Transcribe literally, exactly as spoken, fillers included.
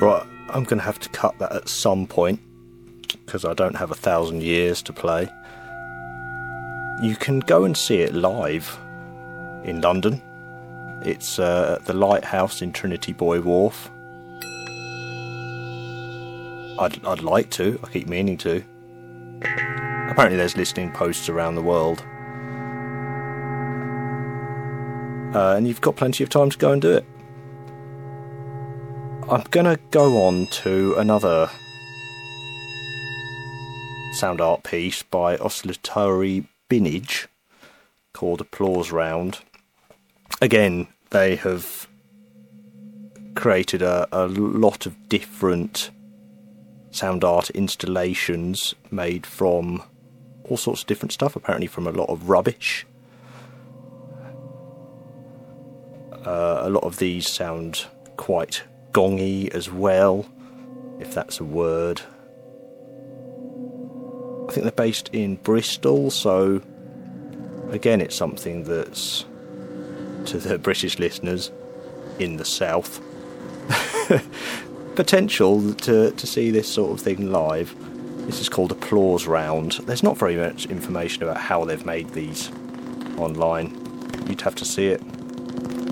Right, I'm going to have to cut that at some point, because I don't have a thousand years to play. You can go and see it live in London. It's uh, at the Lighthouse in Trinity Buoy Wharf. I'd, I'd like to, I keep meaning to. Apparently there's listening posts around the world. Uh, and you've got plenty of time to go and do it. I'm going to go on to another sound art piece by Oscillatory Binage called Applause Round. Again, they have created a, a lot of different sound art installations made from all sorts of different stuff, apparently from a lot of rubbish. Uh, a lot of these sound quite gongy as well, if that's a word. I think they're based in Bristol, so again it's something that's, to the British listeners, in the south. Potential to, to see this sort of thing live. This is called Applause Round. There's not very much information about how they've made these online. You'd have to see it.